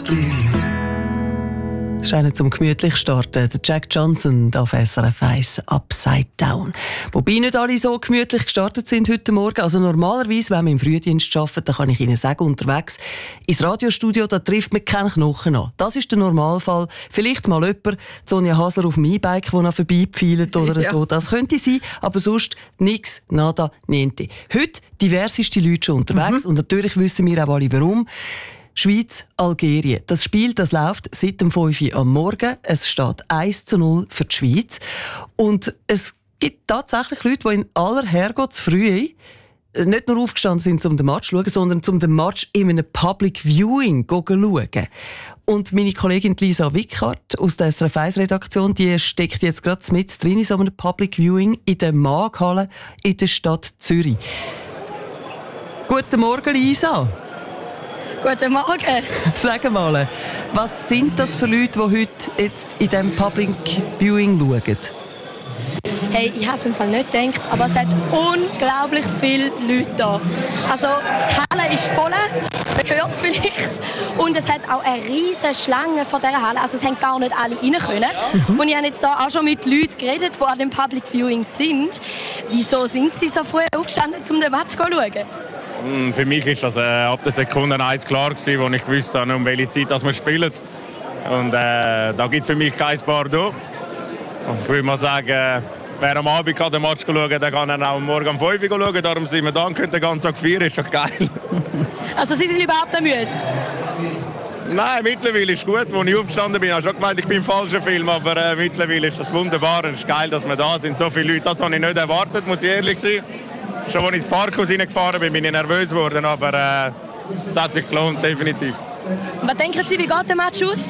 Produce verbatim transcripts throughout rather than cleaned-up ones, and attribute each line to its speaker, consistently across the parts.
Speaker 1: gemütlich. Das ist einer zum gemütlich starten. Der Jack Johnson auf S R F eins Upside Down. Wobei nicht alle so gemütlich gestartet sind heute Morgen. Also normalerweise, wenn man im Frühdienst arbeitet, dann kann ich Ihnen sagen, unterwegs ins Radiostudio, da trifft man keinen Knochen an. Das ist der Normalfall. Vielleicht mal jemand, Sonja Hasler auf dem E-Bike, der noch vorbeipfeilt oder ja. so. Das könnte sein, aber sonst nichts, nada, niente. Heute diverseste Leute schon unterwegs mhm. und natürlich wissen wir auch alle, warum. Schweiz, Algerien. Das Spiel, das läuft seit dem fünf Uhr am Morgen. Es steht eins zu null für die Schweiz. Und es gibt tatsächlich Leute, die in aller Herrgottsfrühe nicht nur aufgestanden sind, um den Match zu schauen, sondern um den Match in einem Public Viewing zu schauen. Und meine Kollegin Lisa Wickhardt aus der S R F eins Redaktion, die steckt jetzt gerade mit drin in so einem Public Viewing in der Maaghalle in der Stadt Zürich. Guten Morgen, Lisa.
Speaker 2: Guten Morgen.
Speaker 1: Sag mal, was sind das für Leute, die heute jetzt in diesem Public Viewing schauen?
Speaker 2: Hey, ich habe es im Fall nicht gedacht, aber es hat unglaublich viele Leute da. Also, die Halle ist voll, man hört es vielleicht. Und es hat auch eine riesige Schlange vor dieser Halle. Also, es haben gar nicht alle rein können. Mhm. Und ich habe jetzt da auch schon mit Leuten geredet, die an dem Public Viewing sind. Wieso sind sie so früh aufgestanden, um den Match zu schauen?
Speaker 3: Für mich ist das äh, ab der Sekunde eins klar gewesen, wo ich gewusst habe, um welche Zeit dass wir spielen. Und äh, da gibt es für mich kein Pardon. Und ich würde mal sagen, äh, wer am Abend kann den Match schauen kann, der kann dann auch morgen um fünf Uhr schauen. Darum sind wir da und können den ganzen Tag feiern. Ist doch geil.
Speaker 2: Also Sie sind überhaupt nicht müde?
Speaker 3: Nein, mittlerweile ist es gut. Als ich aufgestanden bin, habe ich schon gemeint, ich bin im falschen Film. Aber äh, mittlerweile ist das wunderbar. Es ist geil, dass wir da sind. So viele Leute, das habe ich nicht erwartet, muss ich ehrlich sein. Schon als ich ins Parkhaus reingefahren bin, bin ich nervös geworden, aber äh, es hat sich gelohnt, definitiv.
Speaker 2: Was denken Sie, wie geht der Match aus?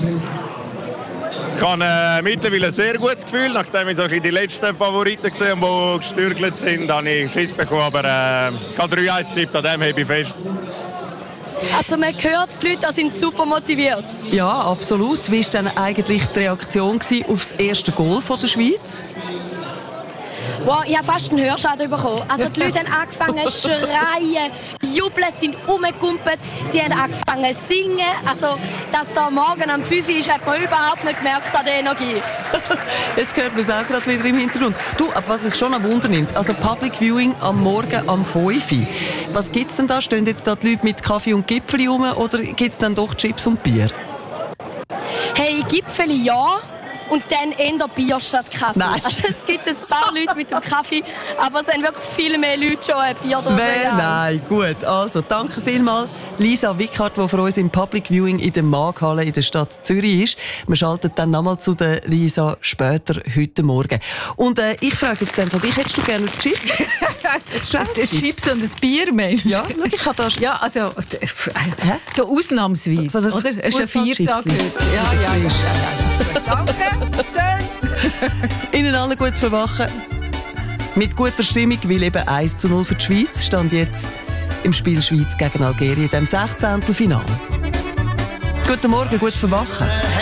Speaker 3: Ich habe äh, mittlerweile ein sehr gutes Gefühl. Nachdem ich so die letzten Favoriten gesehen habe, die gestürgelt sind, habe ich Schiss bekommen. Aber äh, ich habe drei eins getippt, an dem habe ich fest.
Speaker 2: Also man hört, die Leute sind super motiviert.
Speaker 1: Ja, absolut. Wie war denn eigentlich die Reaktion auf das erste Goal der Schweiz?
Speaker 2: Wow, ich habe fast einen Hörschaden bekommen. Also die Leute haben angefangen zu schreien, jubeln, sind rumgekumpelt, sie haben angefangen zu singen. Also, dass da morgen um fünf Uhr ist, hat man überhaupt nicht gemerkt an der Energie.
Speaker 1: Jetzt hört man es auch gerade wieder im Hintergrund. Du, aber was mich schon an Wunder nimmt, also Public Viewing am Morgen um fünf Uhr. Was gibt es denn da? Stehen jetzt da die Leute mit Kaffee und Gipfeli rum oder gibt es dann doch Chips und Bier?
Speaker 2: Hey, Gipfeli ja. Und dann eher Bier statt Kaffee.
Speaker 1: Nein.
Speaker 2: Also es gibt ein paar Leute mit dem Kaffee, aber es sind wirklich viel mehr Leute schon ein Bier da.
Speaker 1: Nein, nein, gut. Also, danke vielmals, Lisa Wickhardt, die für uns im Public Viewing in der Maaghalle in der Stadt Zürich ist. Wir schalten dann nochmal zu der Lisa später heute Morgen. Und äh, ich frage jetzt dann von dich, hättest du gerne ein Chips?
Speaker 4: Hättest du ein Chips? Chips und ein Bier, Mensch?
Speaker 1: Ja, schau, ich habe das...
Speaker 4: Ja, also,
Speaker 1: Hä?
Speaker 4: da ausnahmsweise,
Speaker 1: so, so
Speaker 4: oder? Es ist ein Viertag heute.
Speaker 1: Ja, ja, ja.
Speaker 4: Danke, schön.
Speaker 1: Ihnen allen gutes Verwachen. Mit guter Stimmung, weil eben eins zu null für die Schweiz stand jetzt im Spiel Schweiz gegen Algerien, dem sechzehnten Finale. Guten Morgen, gutes Verwachen.